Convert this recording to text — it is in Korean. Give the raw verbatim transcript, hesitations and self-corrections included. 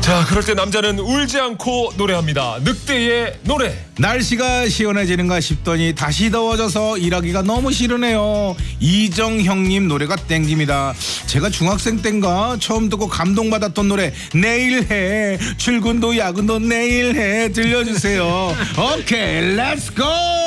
자, 그럴 때 남자는 울지 않고 노래합니다. 늑대의 노래. 날씨가 시원해지는가 싶더니 다시 더워져서 일하기가 너무 싫으네요. 이정형님 노래가 땡깁니다. 제가 중학생 땐가 처음 듣고 감동받았던 노래 내일 해 출근도 야근도 내일 해 들려주세요. 오케이 렛츠고.